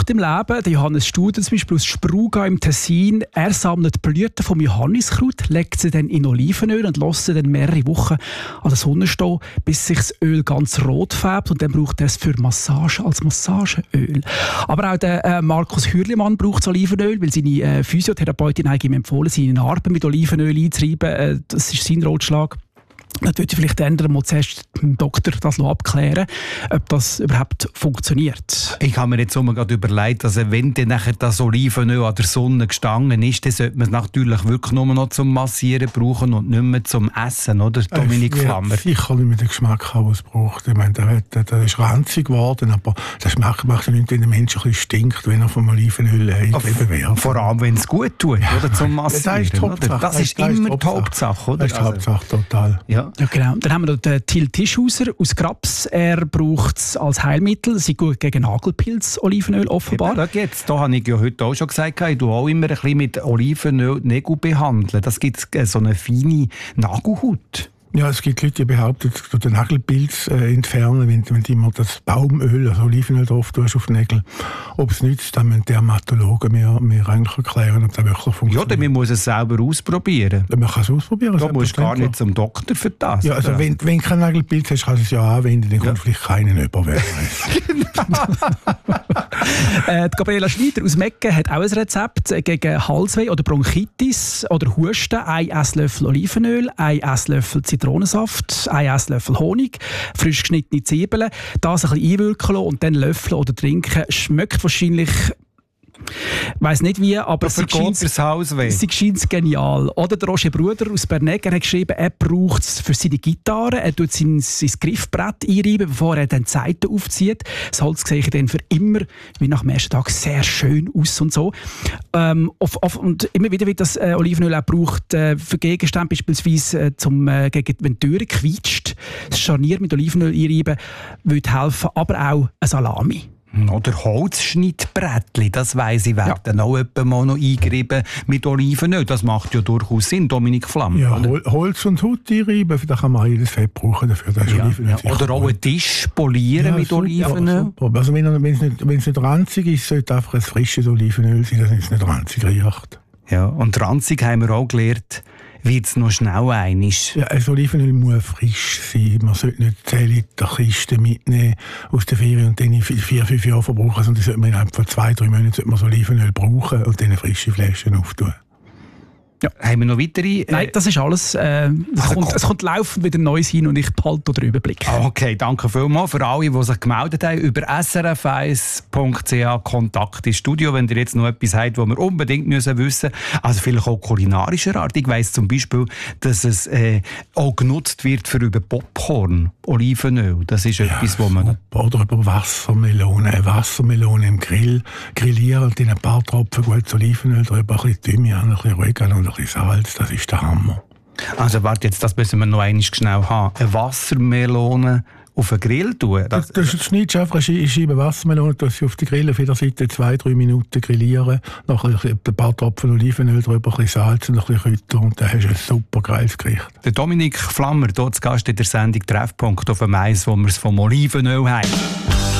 im Leben. Der Johannes Studer zum Beispiel aus Spruga im Tessin, er sammelt Blüten vom Johanniskraut, legt sie dann in Olivenöl und lässt sie dann mehrere Wochen an der Sonne stehen, bis sich das Öl ganz rot färbt und dann braucht er es für Massage als Massageöl. Aber auch der Markus Hürlimann braucht Olivenöl, weil seine Physiotherapeutin ihm empfohlen, seine Narben mit Olivenöl einzureiben. Das ist sein Ratschlag. Dann würde ich vielleicht ändern, mal zuerst dem Doktor das abklären, ob das überhaupt funktioniert. Ich habe mir jetzt gerade überlegt, dass wenn dann nachher das Olivenöl an der Sonne gestanden ist, dann sollte man es natürlich wirklich nur noch zum Massieren brauchen und nicht mehr zum Essen, oder, Dominik Flammer? Sicher nicht mehr den Geschmack haben, den es braucht. Ich meine, der ist ranzig geworden, aber das macht ja nichts, wenn der Mensch ein bisschen stinkt, wenn er vom Olivenöl eingegeben wird. Vor allem, wenn es gut tut, oder, zum Massieren. Das ist immer die Hauptsache, oder? Das ist die Hauptsache, total. Ja. Ja, genau. Dann haben wir noch den Till Tischhauser aus Grabs. Er braucht es als Heilmittel. Sie gut gegen Nagelpilz, Olivenöl offenbar. Da habe ich ja heute auch schon gesagt, ich tue auch immer ein bisschen mit Olivenöl die Nägel behandeln. Das gibt so eine feine Nagelhaut. Ja, es gibt Leute, die behaupten, dass du den Nagelpilz entfernen, wenn du immer das Baumöl, also Olivenöl drauf tust auf die Nägel. Ob es nützt, dann müssen Dermatologen mir eigentlich erklären, ob das wirklich funktioniert. Ja, man muss es selber ausprobieren. Man kann es ausprobieren. Du musst gar nicht zum Doktor für das. Ja, also wenn du keinen Nagelpilz hast, kannst du es ja anwenden, dann kommt vielleicht keinen über. Die Gabriela Schneider aus Mecken hat auch ein Rezept gegen Halsweh oder Bronchitis oder Husten. 1 Esslöffel Olivenöl, 1 Esslöffel Zitronensaft, 1 Esslöffel Honig, frisch geschnittene Zwiebeln, das ein bisschen einwirken lassen und dann löffeln oder trinken. Schmeckt wahrscheinlich... Ich weiss nicht wie, aber sie scheint genial. Oder der Roger Bruder aus Bernegg hat geschrieben, er braucht es für seine Gitarre. Er tut sein Griffbrett einreiben, bevor er dann die Seiten aufzieht. Das Holz sehe ich dann für immer, wie nach dem ersten Tag, sehr schön aus und so. Und immer wieder wird das Olivenöl auch gebraucht für Gegenstände, beispielsweise gegen wenn die Türe quietscht. Das Scharnier mit Olivenöl einreiben würde helfen, aber auch eine Salami. Oder Holzschnittbrettli, das weiss ich, werden auch etwa mal noch eingerieben mit Olivenöl. Das macht ja durchaus Sinn, Dominik Flammer. Ja, Holz und Haut einreiben, da kann man jedes Fett brauchen dafür. Das ist Oder auch einen Tisch polieren mit Olivenöl. Ja, also wenn es nicht ranzig ist, sollte einfach ein frisches Olivenöl sein, dass es nicht ranzig riecht. Ja, und ranzig haben wir auch gelernt, wird es noch schnell einig. Ja, ein Olivenöl muss frisch sein. Man sollte nicht 10 Liter Kisten mitnehmen aus der Ferien und dann in 4-5 Jahren verbrauchen, sondern sollte man innerhalb von 2-3 Monaten das Olivenöl brauchen und dann frische Flaschen auftun. Ja. Haben wir noch weitere? Nein, das ist alles. Es kommt laufend wieder Neues hin und ich behalte den Überblick. Okay, danke vielmals für alle, die sich gemeldet haben über srf1.ch Kontakt ins Studio. Wenn ihr jetzt noch etwas habt, was wir unbedingt wissen müssen, also vielleicht auch kulinarischer Art. Ich weiss zum Beispiel, dass es auch genutzt wird für über Popcorn, Olivenöl. Das ist etwas, wo man... Oder über Wassermelone im Grill grillieren und in ein paar Tropfen gutes Olivenöl drüber, ein bisschen Thymian, ein bisschen Oregano und ein bisschen Salz, das ist der Hammer. Also warte, jetzt, das müssen wir noch einmal schnell haben. Eine Wassermelone auf den Grill tun? Das schneidest du einfach eine Scheibe Wassermelone, du sie auf die Grill auf jeder Seite 2-3 Minuten grillieren, nachher ein paar Tropfen Olivenöl drüber, ein bisschen Salz und ein bisschen Kräuter und dann hast du ein super geiles Gericht. Der Dominik Flammer, hier zu Gast in der Sendung Treffpunkt auf dem Eis, wo wir es vom Olivenöl haben.